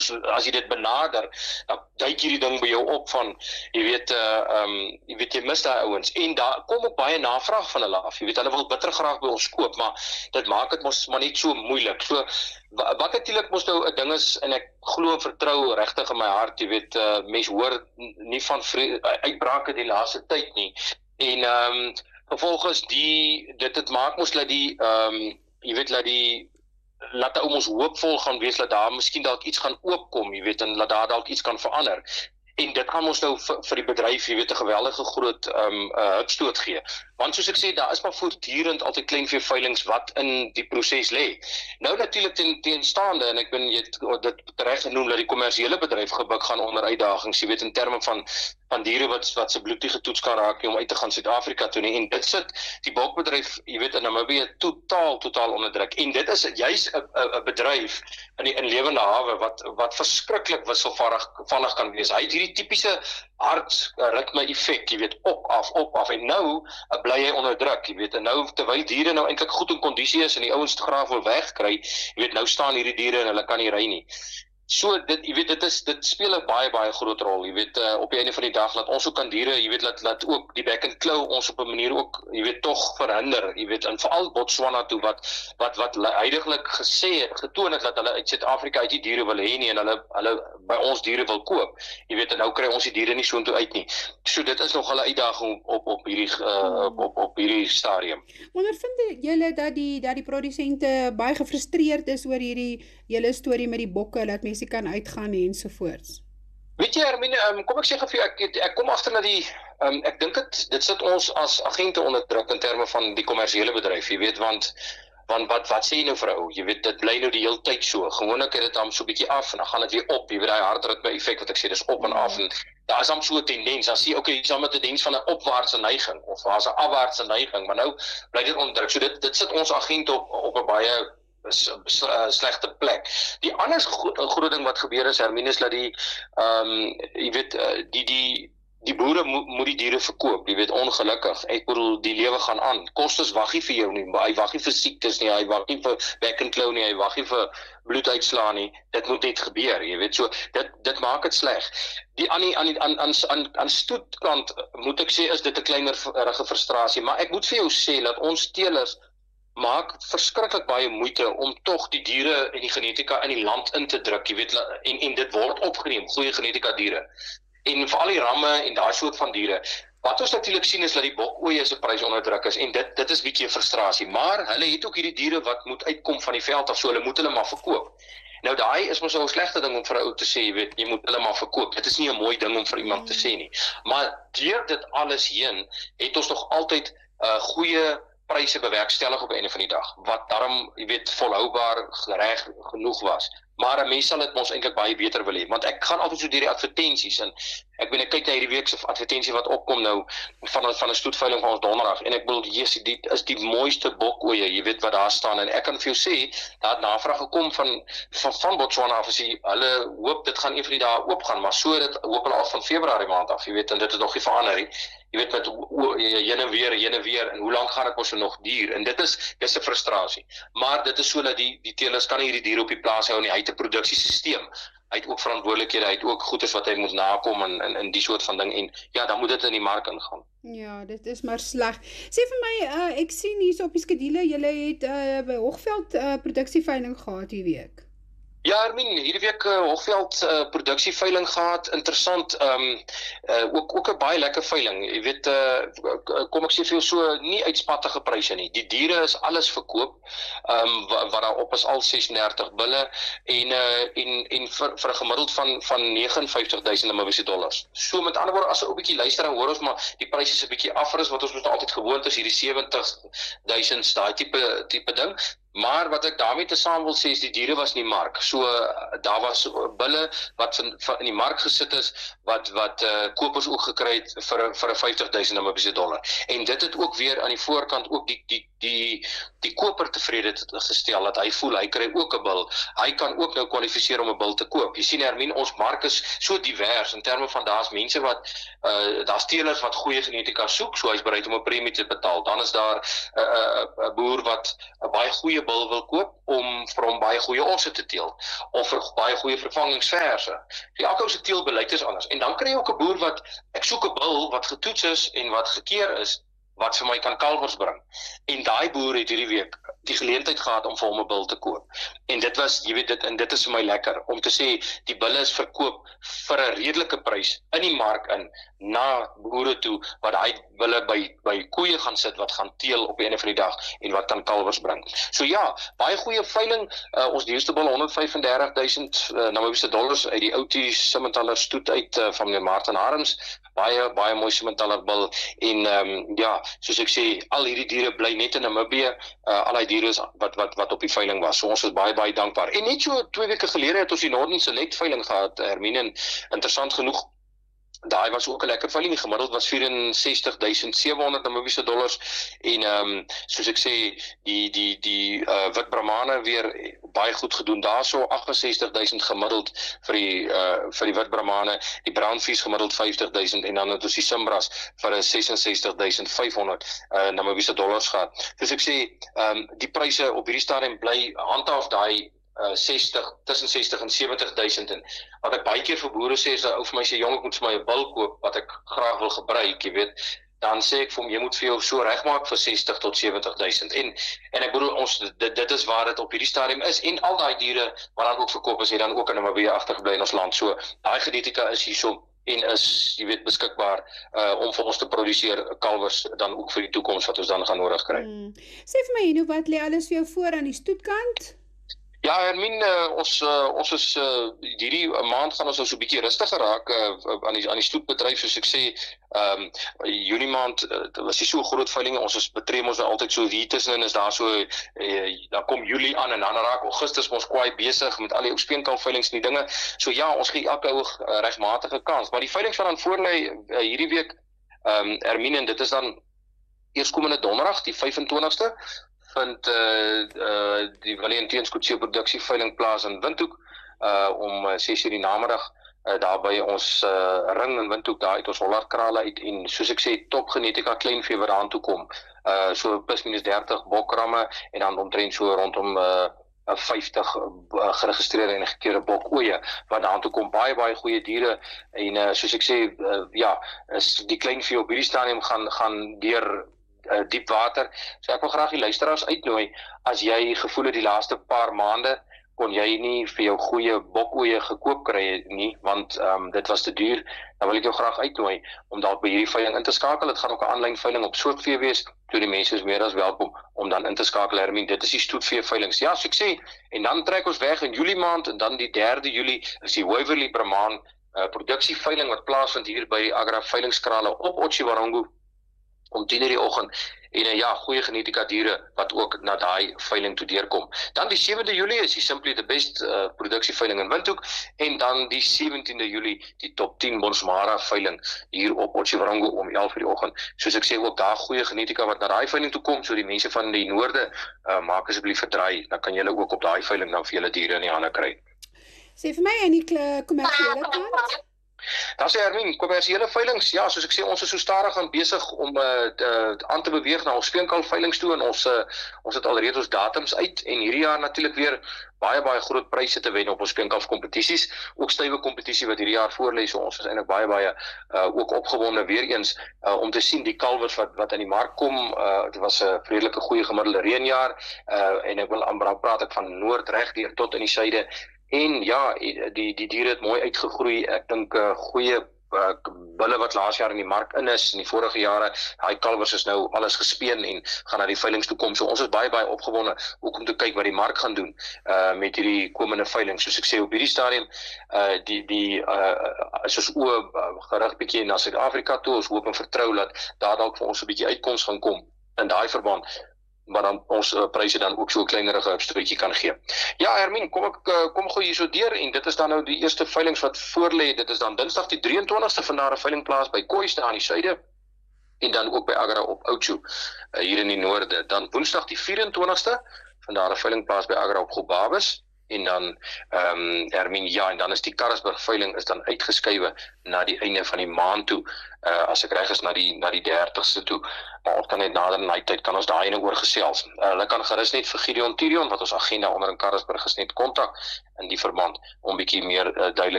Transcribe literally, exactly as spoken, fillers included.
as jy dit benader, dan duik hierdie ding by jou op van, jy weet, uh, um, jy weet, jy mis daai ouens, en daar kom ook baie navraag van hulle af, jy weet, hulle wil bitter graag by ons koop, maar dit maak dit mos maar net so moeilik, so, wat natuurlik mos nou 'n ding is, en ek glo en vertrou regtig in my hart, jy weet, uh, mens hoor nie van uitbrake die laaste tyd nie, en, um, vervolgens die, dit het maak mos dat die, um, jy weet, dat die, laat ou ons hoopvol gaan wees, dat daar miskien dalk iets gaan oopkom, jy weet, en dat daar dalk iets kan verander. En dit gaan ons nou vir, vir die bedryf, jy weet, 'n geweldige groot um, uh, hupstoot gee. Want soos ek sê, daar is maar voortdurend altyd kleinveeveilings wat in die proses lê. Nou natuurlik ten, teenstaande, en ek ben jy het dit reg genoem, dat die kommersiële bedryf gebuk gaan onder uitdagings, jy weet, in terme van van diere wat wat se bloed nie getoets kan raak nie om uit te gaan Suid-Afrika toe nie. En dit sit die bokbedryf, jy weet, in Namibië totaal totaal onder druk. En dit is juis 'n 'n bedryf in die in lewende hawe wat wat verskriklik wisselvallig kan wees. Hy het hierdie tipiese hartritme effek, jy weet, op af op af en nou bly hy onder druk, jy weet, en nou terwyl diere nou eintlik goed in kondisie is en die ouens te graag wil wegkry, jy weet, nou staan hierdie diere en hulle kan nie ry nie. So, dit, jy weet, dit, is, dit speel 'n baie, baie groot rol, jy weet, uh, op die einde van die dag, laat ons ook kan diere, jy weet, laat, laat ook die back and claw ons op 'n manier ook, jy weet, toch verhinder, jy weet, en veral Botswana toe, wat, wat, wat huidiglik gesê, getoon het, dat hulle uit Suid-Afrika uit die diere wil hê nie, en hulle, hulle by ons diere wil koop, jy weet, en nou kry ons die diere nie so toe uit nie. So, dit is nogal 'n uitdaging op, op, hierdie, uh, op, op, op hierdie stadium. Ondervind julle dat die, dat die produsente baie gefrustreerd is oor hierdie hele storie met die bokke, dat mense kan uitgaan ensovoorts? Weet jy, Hermine, um, kom ek sê vir jou, ek, ek kom agter na die, um, ek dink dit, dit sit ons as agente onder druk in terme van die kommersiële bedryf, jy weet, want, want wat, wat sê jy nou vir ou, jy weet, dit bly nou die hele tyd so, gewoonlik het dit dan so 'n bietjie af, en dan gaan dit weer op, jy weet, die hartritme effek wat ek sê, dis op en af, en daar is dan so 'n tendens, dan sê jy, okay, hier is dan met 'n tendens van 'n opwaartse neiging, of daar is 'n afwaartse neiging, maar nou bly dit onder druk, so dit, dit sit ons agente op, op 'n baie slegte plek. Die ander groot ding wat gebeur is, Hermine, is dat die, um, jy weet, die, die, die boere mo moet die diere verkoop, jy weet, ongelukkig. Ek bedoel, die lewe gaan aan. Kostes wag nie vir jou nie, hy wag nie vir siektes nie, hy wag nie vir back and claw nie, hy wag nie vir bloeduitslaan nie. Dit moet net gebeur, jy weet, so, dit, dit maak het sleg. Die aan die, aan die, aan, aan, aan, aan stoetkant, moet ek sê, is dit 'n kleinerige frustrasie, maar ek moet vir jou sê, dat ons teelers maak verskriklik baie moeite om tog die diere en die genetika in die land in te druk, jy weet, en, en dit word opgeneem, goeie genetika diere. En vir al die ramme en daai soort van diere. Wat ons natuurlik sien is dat die bokoeie se prys onder druk is, en dit, dit is bietjie 'n frustrasie, maar hulle het ook hierdie diere wat moet uitkom van die veld af, so hulle moet hulle maar verkoop. Nou daai is mos 'n slegte ding om vir 'n ou te sê, jy weet, jy moet hulle maar verkoop. Dit is nie 'n mooi ding om vir iemand te sê nie. Maar deur dit alles heen, het ons nog altyd 'n uh, goeie pryse bewerkstellig op die einde van die dag, wat daarom, jy weet, volhoubaar reg genoeg was. Maar 'n mens sal dit ons eintlik baie beter wil hê, want ek gaan altyd so deur die advertensies, en ek ben ek kyk na hierdie week se advertensie wat opkom nou, van, van 'n stoetveiling van ons donderdag, en ek bedoel, yes, dit is die mooiste bokoeie, jy weet wat daar staan, en ek kan vir jou sê, daar het navraag gekom van, van, van Botswana af, as jy, hulle hoop, dit gaan een van die dae oopgaan, maar so dit hoop hulle al van Februarie maand af, jy weet, en dit is nog nie verander nie. Jy weet, met heen en weer, heen en weer, en hoe lank gaan dit ons nog duur, en dit is, dit is 'n frustrasie, maar dit is so dat die, die teelers kan nie hierdie diere op die plaas hou nie, hy het 'n produksiesysteem, hy het ook verantwoordelikhede, hy het ook goedes wat hy moet nakom, en, en, en die soort van ding, en ja, dan moet dit in die mark ingaan. Ja, dit is maar sleg. Sê vir my, uh, ek sien hier so op die skedule, julle het uh, by Hoogveld uh, produksieveiling gehad die week. Ja, Hermine, hierdie week uh, Hoogveld uh, produksieveiling gehad, interessant, um, uh, ook, ook 'n baie lekker veiling, jy weet, uh, kom ek sê vir jou so, nie uitspattige pryse nie, die diere is alles verkoop, um, wat, wat daar op is al sesendertig bulle, en, uh, en, en vir, vir 'n gemiddeld van, van vyf negentig duisend Namibiese dollars. So met ander woorde, as 'n ou bietjie luister, dan hoor ons maar, die pryse is 'n bietjie afris, wat ons altyd gewoond is, hierdie sewentig duisend, daai tipe, tipe ding. Maar wat ek daarmee te saam wil sê is, die diere was in die mark. So, daar was bulle wat van, van in die mark gesit is, wat, wat uh, kopers ook gekry het vir, vir 'n vyftig duisend Namibiese dollar. En dit het ook weer aan die voorkant ook die, die, die, die koper tevrede gestel, dat hy voel, hy kry ook 'n bil. Hy kan ook nou kwalifiseer om 'n bil te koop. Jy sien, Hermine, ons mark is so divers, in terme van daar's mense wat, uh, daar's teelers wat goeie genetika soek, so hy's bereid om 'n premie te betaal. Dan is daar 'n uh, uh, uh, boer wat 'n uh, baie goeie goeie bul wil koop om vir hom baie goeie osse te teel of vir baie goeie vervangingsverse. So elke ou se teelbeleid is anders. En dan kry jy ook 'n boer wat ek soek 'n bul wat getoets is en wat gekeer is wat vir my kan kalvers bring. En daai boer het hierdie week die geleentheid gehad om vir hom 'n bul te koop. En dit was, jy weet dit, en dit is vir my lekker, om te sê, die bulle is verkoop vir 'n redelike prys in die mark in, na boere toe, wat hy bulle by, by koeie gaan sit, wat gaan teel op die einde van die dag, en wat kan kalvers bring. So ja, baie goeie veiling, uh, ons duurste bul, honderd vyf en dertig duisend uh, Namibiese dollars, uit die Outie Simmentaler stoet uit, uh, van meneer Martin Harms, baie, baie mooi Simmentaler bul, en um, ja, soos ek sê, al hierdie diere bly net in Namibië, uh, al die diere is wat, wat, wat op die veiling was, so ons is baie, baie dankbaar. En net so twee weke gelede het ons die Norden Select veiling gehad, Hermine, en interessant genoeg, daai was ook 'n lekker veiling, gemiddeld was vyf en sestig duisend sewe honderd Namibiese dollars, en um, soos ek sê, die, die, die uh, wit Brahmane weer baie goed gedoen, daar so agt en sestig duisend gemiddeld vir die, uh, vir die wit Brahmane, die Brownfies gemiddeld vyftig duisend, en dan het ons die Simbras vir ses en sestig duisend vyf honderd uh, Namibiese dollars gehad. Soos ek sê, um, die pryse op hierdie stadium bly handhaaf daai Uh, sestig, tussen sestig en sewentig duisend, en wat ek baie keer vir boere sê, is dat ou vir my sê, jong, ek moet vir my 'n bul koop, wat ek graag wil gebruik, jy weet, dan sê ek vir hom, jy moet vir jou so regmaak vir sestig tot sewentig duisend, en, en ek bedoel, ons, dit, dit is waar dit op hierdie stadium is, en al die diere, wat dan ook verkoop is, het dan ook in Namibië agtergebly in ons land, so, daai genetika is hierso, en is, jy weet, beskikbaar, uh, om vir ons te produseer kalvers, dan ook vir die toekoms, wat ons dan gaan nodig kry. Hmm. Sê vir my, nou wat lê alles vir jou voor aan die stoetkant? Ja, Hermine, uh, ons, uh, ons is, uh, hierdie maand gaan ons nou so 'n bietjie rustiger raak, uh, aan die, aan die stoetbedryf, soos ek sê, um, Junie maand, uh, was die so groot veiling, ons is betrem ons nou altyd so hier tussenin, is daar so, uh, dan kom Julie aan, en dan raak Augustus ons kwaai besig, met al die speenkalfveilings en die dinge, so ja, ons gee elke ou uh, regmatige kans, maar die veilings wat dan voorlê, uh, hierdie week, um, Hermine, en dit is dan eerskomende donderdag, die vyf en twintigste, vind uh, uh, die Valentijn Skotse produksieveiling plaas in Windhoek, uh, om uh, ses uur die namiddag, uh, daar by ons uh, ring in Windhoek, daar uit ons hollardkrale uit, en soos ek sê, top genetika kleinvee wat daar aan toe kom, uh, so plus minus dertig bokramme, en dan omtrent so rondom uh, vyftig uh, geregistreerde en gekeerde bokoeie, wat daar aan toe kom, baie, baie goeie diere, en uh, soos ek sê, uh, ja, is die kleinvee op hierdie stadium gaan, gaan deur Uh, diep water, so ek wil graag die luisteraars uitnooi, as jy gevoel het die laaste paar maande, kon jy nie vir jou goeie bokoeie gekoop kry nie, want um, dit was te duur, dan wil ek jou graag uitnooi, om dalk by hierdie veiling in te skakel, het gaan ook 'n aanlyn veiling op soortvee wees, toe die mense is meer as welkom, om dan in te skakel, Hermine, dit is die stoetvee veilings, ja, so ek sê, en dan trek ons weg in Julie maand, en dan die derde Julie, is die Waverley Brahman, uh, produksieveiling, wat plaasvind hier by die Agra veilingskrale op Otjiwarongo, om tien uur die oggend, en uh, ja, goeie genetika diere, wat ook na daai veiling toe deurkom. Dan die sewende Julie is die Simply the Best uh, produksieveiling in Windhoek, en dan die sewentiende Julie, die top tien Bonsmara veiling, hier op Otjiwarongo om elf uur die oggend. Soos ek sê, ook daar goeie genetika wat na daai veiling toe kom, so die mense van die noorde, uh, maak asseblief verdraai, dan kan julle ook op daai veiling dan vir julle diere in die hande kry. Sê vir my, en die kommersiële kant? Dan sê Hermine, kommersiële veilings, ja, soos ek sê, ons is so stadig aan besig om uh, te, aan te beweeg na ons speenkalfveilings toe, en ons, uh, ons het alreeds ons datums uit, en hierdie jaar natuurlik weer baie, baie groot pryse te wen op ons speenkalfkompetisies, ook stywe kompetisie wat hierdie jaar voorlê, so ons is eintlik baie, baie uh, ook opgewonde weer eens, uh, om te sien die kalvers wat, wat in die mark kom, uh, dit was 'n uh, vredelike goeie gemiddelde reënjaar, uh, en ek wil amper praat ek van noord reg deur tot in die suide, en ja, die, die diere het mooi uitgegroei, ek dink uh, goeie uh, bulle wat laas jaar in die mark in is, in die vorige jare, hy kalvers is nou alles gespeen en gaan na die veilings toe kom, so ons is baie, baie opgewonde, ook om te kyk wat die mark gaan doen, uh, met hierdie komende veilings, soos ek sê, op hierdie stadium, uh, die, die, uh, is ons oë uh, gerig bietjie na Suid-Afrika toe, ons hoop en vertrou dat daar dalk vir ons 'n bietjie uitkoms gaan kom, in daai verband, maar dan ons uh, pryse dan ook so 'n kleinerige stootjie kan gee. Ja, Hermine, kom ek uh, kom gou hier so deur, en dit is dan nou die eerste veilings wat voorlê, dit is dan Dinsdag die drie en twintigste van daar 'n veiling plaas by Kois daar aan die suide, en dan ook by Agra op Oudtshoorn, uh, hier in die noorde. Dan Woensdag die vyf en twintigste van daar 'n veiling plaas by Agra op Gobabis, en dan ehm um, Hermine, ja, en dan is die Karasburg veiling is dan uitgeskuiwe na die einde van die maand toe, uh, as ek reg is na die na die dertigste toe. Maar ons kan net nader in die tyd kan ons daai ene oor gesels. Uh, hulle kan gerus net vir Gideon Tirion wat ons agenda onder in Karasburg is net kontak in die verband om bietjie meer uh, duidelik